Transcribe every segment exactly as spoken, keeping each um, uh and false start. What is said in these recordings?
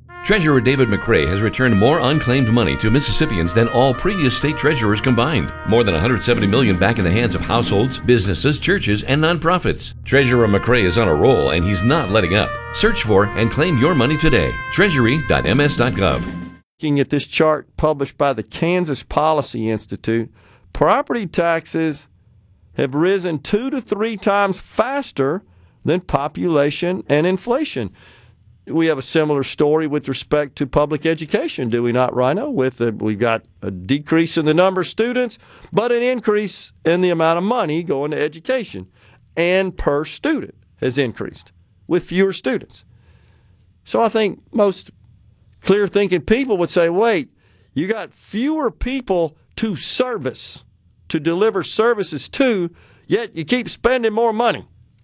Treasurer David McRae has returned more unclaimed money to Mississippians than all previous state treasurers combined. More than one hundred seventy million dollars back in the hands of households, businesses, churches, and nonprofits. Treasurer McRae is on a roll, and he's not letting up. Search for and claim your money today. treasury dot m s dot gov. Looking at this chart published by the Kansas Policy Institute, property taxes have risen two to three times faster than population and inflation. We have a similar story with respect to public education, do we not, Rhino? With the, we've got a decrease in the number of students, but an increase in the amount of money going to education. And per student has increased with fewer students. So I think most clear-thinking people would say, wait, you got fewer people to service, to deliver services to, yet you keep spending more money.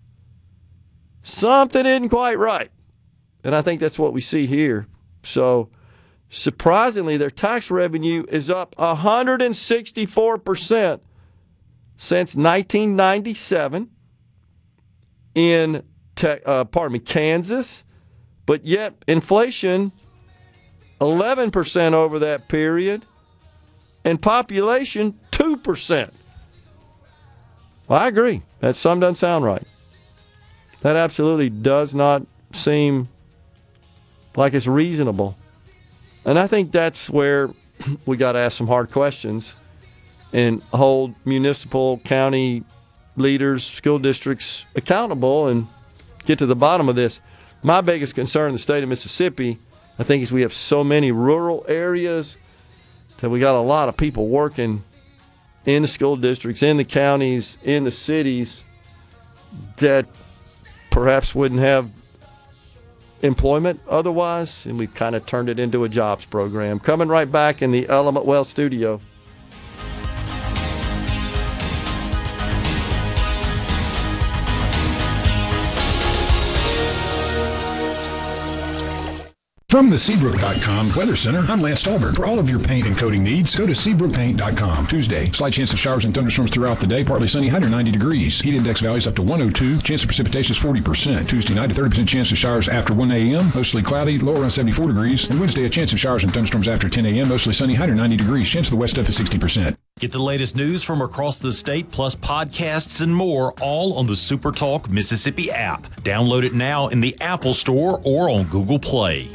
Something isn't quite right. And I think that's what we see here. So, surprisingly, their tax revenue is up one hundred sixty-four percent since nineteen ninety-seven in, te- uh, pardon me, Kansas. But yet, inflation, eleven percent over that period, and population, two percent. Well, I agree. That sum doesn't sound right. That absolutely does not seem like it's reasonable. And I think that's where we got to ask some hard questions and hold municipal, county leaders, school districts accountable and get to the bottom of this. My biggest concern in the state of Mississippi, I think, is we have so many rural areas that we got a lot of people working in the school districts, in the counties, in the cities that perhaps wouldn't have employment otherwise, and we've kind of turned it into a jobs program. Coming right back in the Element Wealth studio. From the Seabrook dot com Weather Center, I'm Lance Stallberg. For all of your paint and coating needs, go to Seabrook Paint dot com. Tuesday, slight chance of showers and thunderstorms throughout the day, partly sunny, one hundred ninety degrees. Heat index values up to one oh two. Chance of precipitation is forty percent. Tuesday night, a thirty percent chance of showers after one a.m. Mostly cloudy, low around seventy-four degrees. And Wednesday, a chance of showers and thunderstorms after ten a.m. Mostly sunny, one hundred ninety degrees. Chance of the west stuff is sixty percent. Get the latest news from across the state, plus podcasts and more, all on the SuperTalk Mississippi app. Download it now in the Apple Store or on Google Play.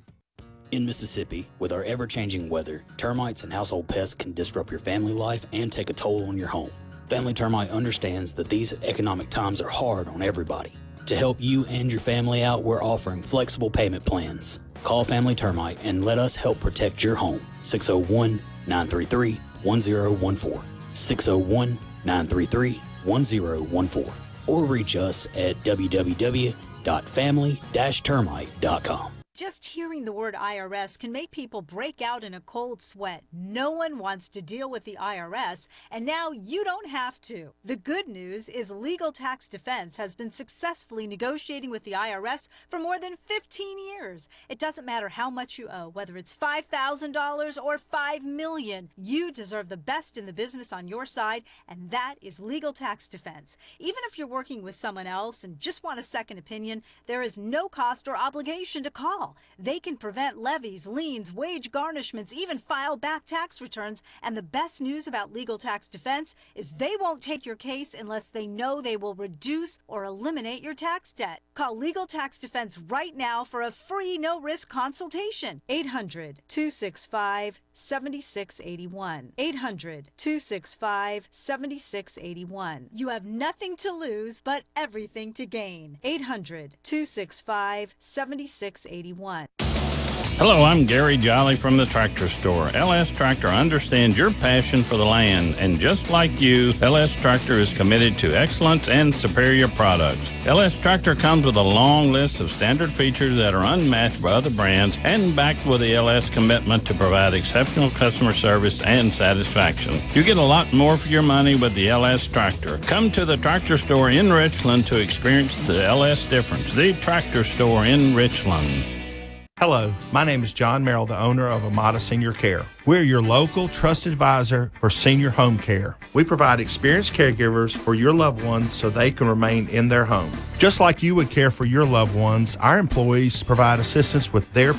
In Mississippi, with our ever-changing weather, termites and household pests can disrupt your family life and take a toll on your home. Family Termite understands that these economic times are hard on everybody. To help you and your family out, we're offering flexible payment plans. Call Family Termite and let us help protect your home. six oh one, nine three three, one oh one four. six oh one, nine three three, one oh one four. Or reach us at w w w dot family dash termite dot com. Just hearing the word I R S can make people break out in a cold sweat. No one wants to deal with the I R S, and now you don't have to. The good news is Legal Tax Defense has been successfully negotiating with the I R S for more than fifteen years. It doesn't matter how much you owe, whether it's five thousand dollars or five million dollars. You deserve the best in the business on your side, and that is Legal Tax Defense. Even if you're working with someone else and just want a second opinion, there is no cost or obligation to call. They can prevent levies, liens, wage garnishments, even file back tax returns. And the best news about Legal Tax Defense is they won't take your case unless they know they will reduce or eliminate your tax debt. Call Legal Tax Defense right now for a free no-risk consultation. eight hundred, two six five, seven six eight one. eight hundred, two six five, seven six eight one. You have nothing to lose but everything to gain. eight hundred, two six five, seven six eight one. Hello, I'm Gary Jolly from the Tractor Store. L S Tractor understands your passion for the land, and just like you, L S Tractor is committed to excellence and superior products. L S Tractor comes with a long list of standard features that are unmatched by other brands and backed with the L S commitment to provide exceptional customer service and satisfaction. You get a lot more for your money with the L S Tractor. Come to the Tractor Store in Richland to experience the L S difference. The Tractor Store in Richland. Hello, my name is John Merrill, the owner of Amada Senior Care. We're your local trusted advisor for senior home care. We provide experienced caregivers for your loved ones so they can remain in their home. Just like you would care for your loved ones, our employees provide assistance with their